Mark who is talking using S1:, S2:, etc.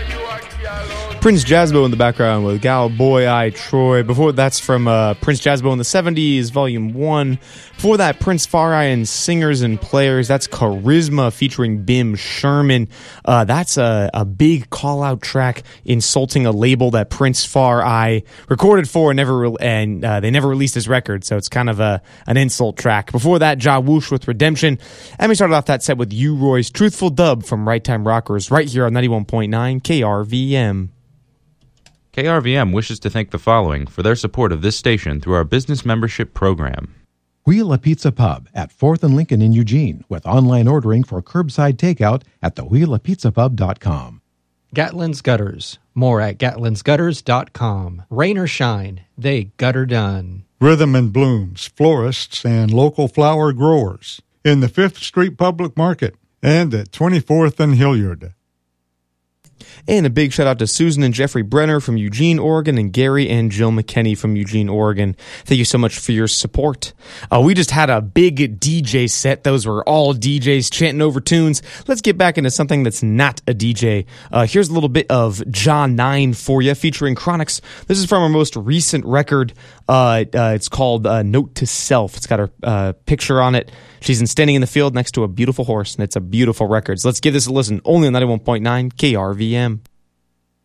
S1: Prince Jazzbo in the background with Gal Boy I Troy. Before that's from Prince Jazzbo in the 70s, Volume 1. Before that, Prince Far Eye and Singers and Players. That's Charisma featuring Bim Sherman. That's a big call-out track insulting a label that Prince Far Eye recorded for and they never released his record, so it's kind of an insult track. Before that, Ja Woosh with Redemption. And we started off that set with U-Roy's Truthful Dub from Right Time Rockers right here on 91.9 KRVM.
S2: KRVM wishes to thank the following for their support of this station through our business membership program.
S3: Wheel a Pizza Pub at 4th and Lincoln in Eugene with online ordering for curbside takeout at thewheelapizzapub.com.
S4: Gatlin's Gutters. More at gatlinsgutters.com. Rain or shine, they gutter done.
S5: Rhythm and Blooms, florists and local flower growers in the 5th Street Public Market and at 24th and Hilliard.
S1: And a big shout out to Susan and Jeffrey Brenner from Eugene, Oregon, and Gary and Jill McKenney from Eugene, Oregon. Thank you so much for your support. We just had a big DJ set. Those were all DJs chanting over tunes. Let's get back into something that's not a DJ. Here's a little bit of John 9 for you, featuring Chronix. This is from our most recent record. It's called Note to Self. It's got her picture on it. She's standing in the field next to a beautiful horse, and it's a beautiful record. So let's give this a listen, only on 91.9 KRVM.